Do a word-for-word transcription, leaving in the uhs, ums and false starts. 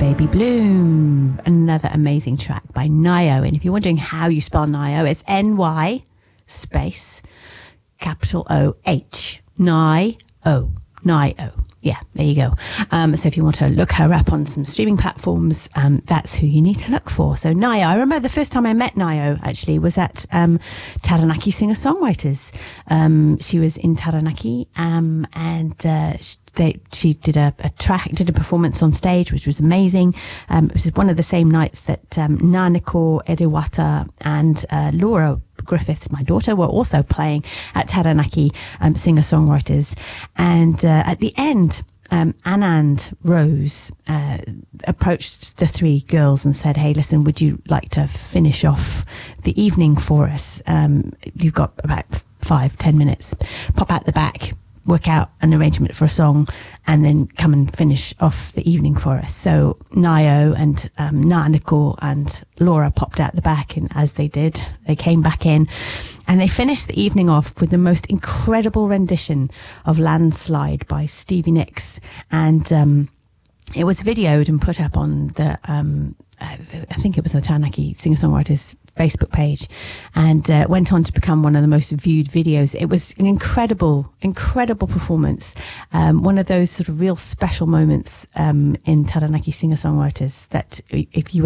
Baby Bloom, another amazing track by Nyo. And if you're wondering how you spell Nyo, it's N Y space capital O H. Nyo. Nyo. Yeah, there you go. Um, so if you want to look her up on some streaming platforms, um, that's who you need to look for. So Nyo, I remember the first time I met Nyo actually was at um, Taranaki Singer-Songwriters. Um, she was in Taranaki, um, and uh, they, she did a, a track, did a performance on stage, which was amazing. Um, it was one of the same nights that um, Naneko Ediwata and uh, Laura Griffiths, my daughter, were also playing at Taranaki um, Singer-Songwriters. And uh, at the end, um, Anand Rose uh, approached the three girls and said, hey, listen, would you like to finish off the evening for us? Um, you've got about five, ten minutes. Pop out the back, work out an arrangement for a song, and then come and finish off the evening for us. So Nyo and um, Nanako and Laura popped out the back, and as they did, they came back in, and they finished the evening off with the most incredible rendition of Landslide by Stevie Nicks. And um, it was videoed and put up on the, um, I think it was the Taranaki Singer-Songwriters Facebook page, and uh, went on to become one of the most viewed videos. It was an incredible, incredible performance. Um, one of those sort of real special moments um, in Taranaki Singer-Songwriters that if you